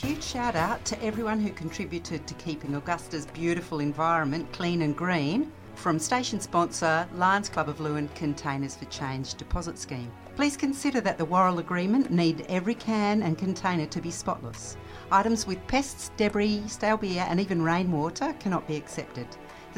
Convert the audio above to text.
huge shout out to everyone who contributed to keeping Augusta's beautiful environment clean and green from station sponsor Lions Club of Leeuwin Containers for Change deposit scheme. Please consider that the Worrell Agreement need every can and container to be spotless. Items with pests, debris, stale beer and even rainwater cannot be accepted.